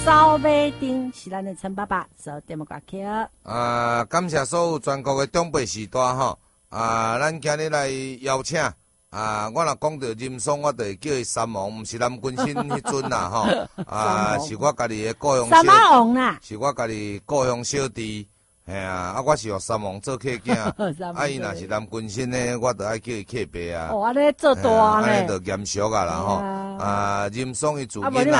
早马丁是咱的陈爸爸所点么歌曲。 感谢所有全国的长辈时代吼。咱今日来邀请我若讲到任松，我就会叫伊三王，毋是咱军新迄阵啦吼。是我家己的故乡三王啦， 是我家己故乡小弟。嘿我是用三王做客囝。伊若是咱军新呢，我就爱叫伊客伯啊。 哦，安尼做大呢， 安尼就严肃啊啦吼。任松伊自囡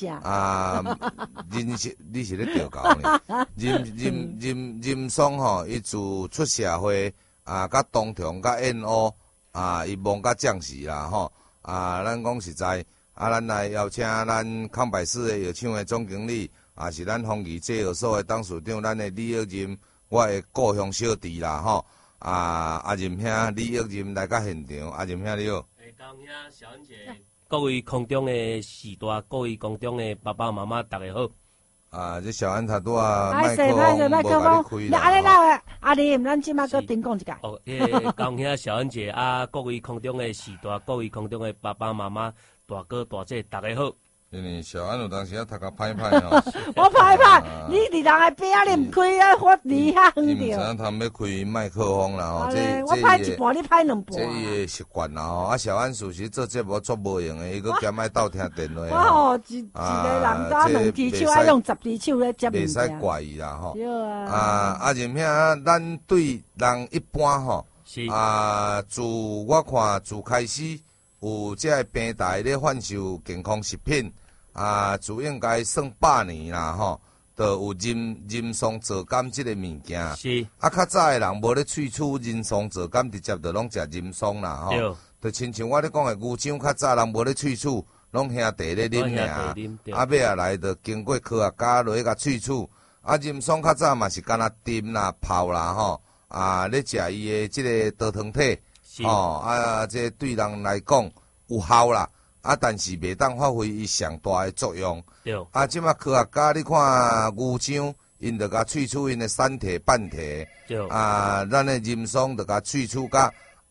你是咧调教呢？任松吼，伊自出社会甲东厂甲燕鸥伊忙甲将士啦吼。咱讲实在咱来邀请咱康百世的药厂的总经理。是咱丰益制药所的董事长，咱的李玉任，我的故乡小弟啦吼。阿任兄李玉任来到现场，阿任兄你好。 高兄小恩姐，各位空中的时代，各位空中的爸爸妈妈，大家好。 这小恩他拄麦克风无安尼啦，阿林，咱即马搁顶讲一下。 高兄小恩姐各位空中的时代，各位空中的爸爸妈妈，大哥大姐，大家好。 因为小安有当时啊，读甲歹歹吼。 我歹歹，你伫人的边仔，你毋开我离遐远着。 你毋知影他要开麦克风啦吼， 我歹一半，你歹两半。 这伊的习惯啦吼。小安事实做节目做无用的，伊搁兼爱斗听电话。 我吼一个人打两只手，爱用10只手咧接物件。 袂使怪伊啦吼。 对任兄，咱对人一般吼，自我看自开始有这个平台咧贩售健康食品。自应该算100年啦吼，就有人松皂苷即个物件。 是。 较早诶人无咧萃取人松皂苷，直接就拢食人松啦吼。 对。 就亲像我咧讲诶，牛樟较早人无咧萃取，拢兄弟咧啉尔。尾下来就经过科学家落去甲萃取。人松较早嘛是干那浸啦、泡啦吼。咧食伊诶即个多糖体。吼。这对人来讲有效啦。但是袂当发挥伊上大诶作用。 对。 即马科学家你看牛樟，因着甲萃取因诶产体、半体。 对。 咱诶人松着甲萃取甲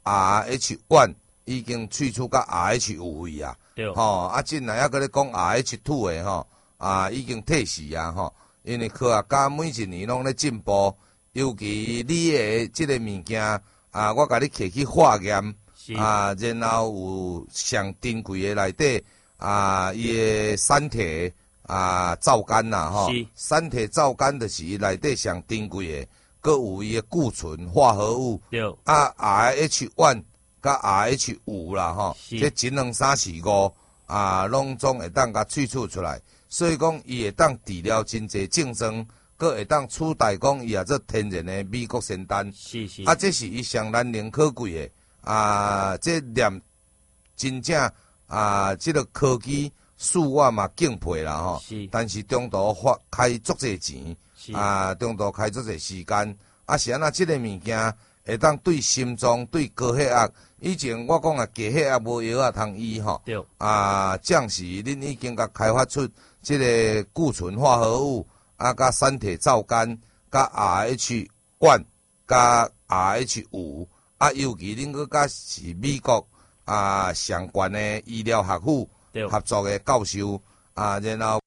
RH1，已经萃取甲 RH5位啊。 对。 吼，真来还搁咧讲 RH2诶吼，已经退市啊吼。因为科学家每一年拢咧进步，尤其你诶即个物件我甲你摕去化验。然后有上珍贵诶内底伊诶产体皂苷啦吼，产体皂苷就是伊内底上珍贵诶，搁有伊诶固醇化合物， 对 RH1甲 RH5啦吼，这1、2、3、4、5拢总会当甲萃取出来，所以讲伊会当治疗真侪症状，搁会当取代讲伊也做天然诶美国仙丹，这是伊上难能可贵诶。这念真正这个科技恕我嘛敬佩啦吼。但是中途开足侪钱，中途开足侪时间。是安那这个物件会当对心脏、对高血压，以前我讲低血压无药通医吼。 对。 将是恁已经甲开发出这个固醇化合物，甲产体皂苷，甲 RH1 甲 RH5。尤其恁个甲是美国上悬的医疗学府合作的教授然后